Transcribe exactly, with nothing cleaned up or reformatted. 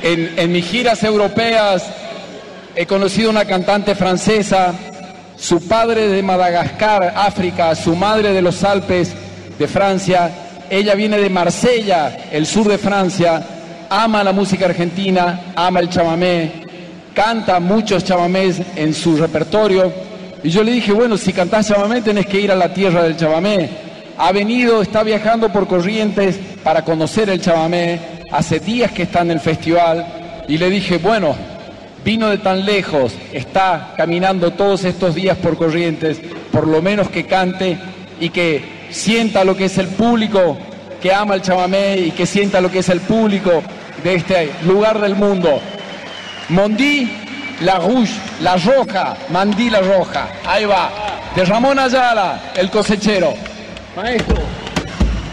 en, en mis giras europeas he conocido una cantante francesa, su padre de Madagascar, África, su madre de los Alpes de Francia. Ella viene de Marsella, el sur de Francia, ama la música argentina, ama el chamamé, canta muchos chamamés en su repertorio. Y yo le dije, bueno, si cantás chamamé tenés que ir a la tierra del chamamé. Ha venido, está viajando por Corrientes para conocer el chamamé. Hace días que está en el festival. Y le dije, bueno, vino de tan lejos, está caminando todos estos días por Corrientes, por lo menos que cante y que sienta lo que es el público que ama el chamamé y que sienta lo que es el público de este lugar del mundo. Mondí la Rouge, la roja, Mandí la roja. Ahí va, de Ramón Ayala, el cosechero. Maestro.